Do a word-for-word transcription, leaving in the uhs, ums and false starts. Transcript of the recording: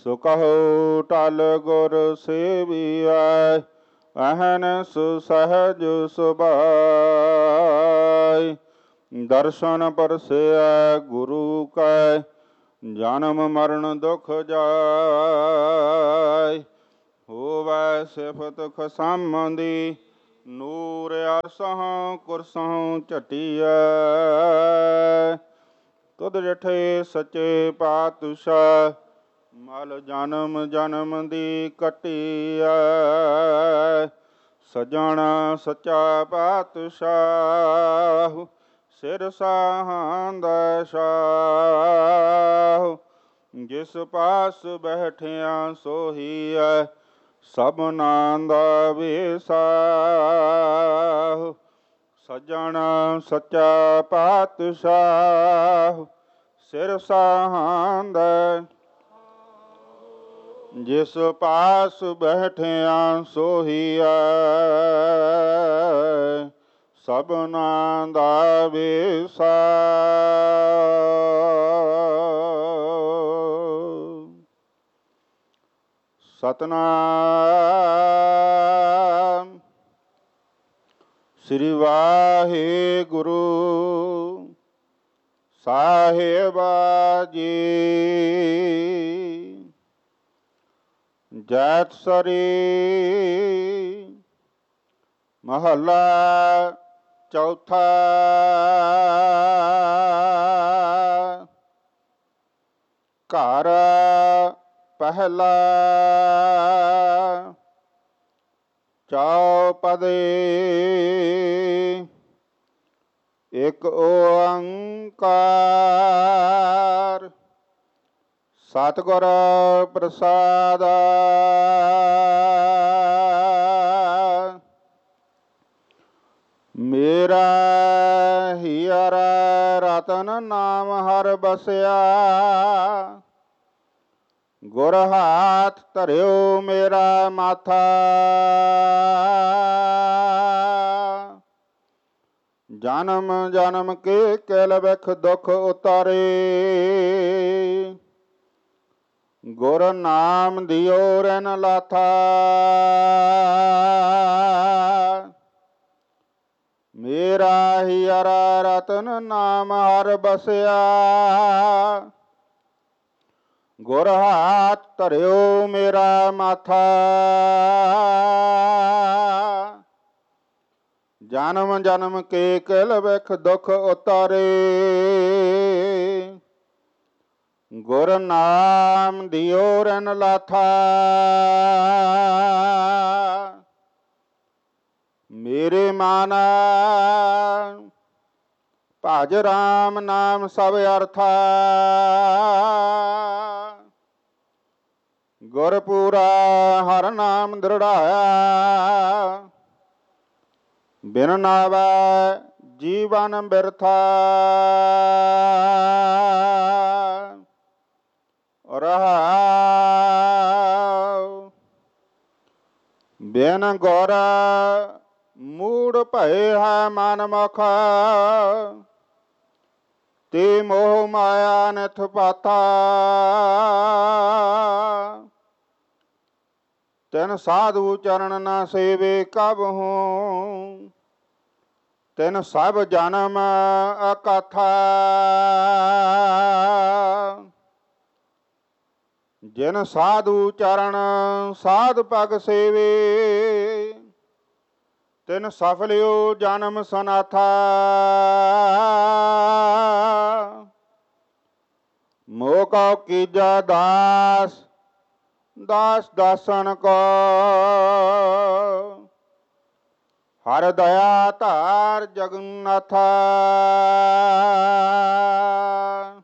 ਸੋ ਕਹੋ ਟਲ ਗੁਰ ਸੇਵੀਐ, ਅਹਨਿ ਸਹਿਜ ਸੁਭਾਇ। ਦਰਸ਼ਨ ਪਰਸੈ ਗੁਰੂ ਕੈ, ਜਨਮ ਮਰਨ ਦੁਖ ਜਾਇ। ਹੋਵੈ ਸਿਫਤ ਖਸਮੁੰਦੀ, ਨੂਰ ਅਰਸਹੁ ਕੁਰਸਹੁ ਝਟੀਐ। ਤੁਧ ਡਿਠੇ ਸੱਚੇ ਪਾਤਸ਼ਾਹ, ਮਲ ਜਨਮ ਜਨਮ ਦੀ ਕੱਟੀਐ। ਸਜਣ ਸੱਚਾ ਪਾਤਸ਼ਾਹ, ਸਿਰ ਸਾਹਾਂਦਾ ਸ਼ਾਹ। ਜਿਸ ਪਾਸ ਬੈਠਿਆ ਸੋਹੀਐ, ਸਭਨਾਂ ਦਾ ਵਿਸਾਹ। ਸਜਣ ਸੱਚਾ ਪਾਤਸ਼ਾਹ, ਸਿਰ ਸਾਹਾਂਦਾ। ਜਿਸ ਪਾਸ ਬੈਠਿਆ ਸੋਹੀਐ, ਸਭਨਾਂ ਦਾ ਵਿਸਾਹ। ਸਤਿਨਾਮ ਸ੍ਰੀ ਵਾਹਿਗੁਰੂ ਸਾਹਿਬ ਜੀ। ਜੈਤਸਰੀ ਮਹੱਲਾ ਚੌਥਾ। ਘਰ ਪਹਿਲਾ ਚੌਪਦੇ। ਇਕ ਓੰਕਾਰ ਸਤਿਗੁਰ ਪ੍ਰਸਾਦਿ। ਮੇਰਾ ਹੀਅਰ ਰਤਨ ਨਾਮ ਹਰਿ ਬਸਿਆ, ਗੁਰ ਹਾਥ ਧਰਿਓ ਮੇਰਾ ਮਾਥਾ। ਜਨਮ ਜਨਮ ਕੇ ਕਿਲ ਬਿਖ ਦੁਖ ਉਤਾਰੇ, ਗੁਰ ਨਾਮ ਦਿਓ ਰੈਨ ਲਾਥਾ। ਮੇਰਾ ਹੀਅਰ ਰਤਨ ਨਾਮ ਹਰਿ ਬਸਿਆ, ਗੁਰ ਹਾਥ ਧਰਿਓ ਮੇਰਾ ਮਾਥਾ। ਜਨਮ ਜਨਮ ਕੇ ਕਿਲ ਬਿਖ ਦੁਖ ਉਤਾਰੇ, ਗੁਰ ਨਾਮ ਦਿਓ ਰੈਨ ਲਾਥਾ। ਮੇਰੇ ਮਨ ਭਜ ਰਾਮ ਨਾਮ ਸਭ ਅਰਥਾ, ਗੁਰਪੂਰਾ ਹਰਿ ਨਾਮ ਦ੍ਰਿੜਾਇਆ। ਬਿਨ ਨਾਵੈ ਜੀਵਨ ਬਿਰਥਾ, ਰਹਾਉ। ਬਿਨ ਗੁਰ ਮੂੜ ਭਏ ਹੈ ਮਨ ਮੁਖ, ਤੇ ਮੋਹ ਮਾਇਆ ਨਿਥ ਪਾਥਾ। ਤਿਨ ਸਾਧੂ ਚਰਨ ਨਾ ਸੇਵੇ ਕਬਹੂੰ, ਤਿਨ ਸਭ ਜਨਮ ਅਕਥਾ। ਜਿਨ ਸਾਧੂ ਚਰਨ ਸਾਧ ਪਗ ਸੇਵੇ, ਤਿਨ ਸਫਲਿਓ ਜਨਮ ਸਨਾਥਾ। ਮੋਹ ਕਉ ਕੀਜਾ ਦਾਸ, ਦਾਸ ਦਾਸਨ ਕੋ। ਹਰਿ ਦਇਆ ਧਾਰ ਜਗਨਨਾਥਾ।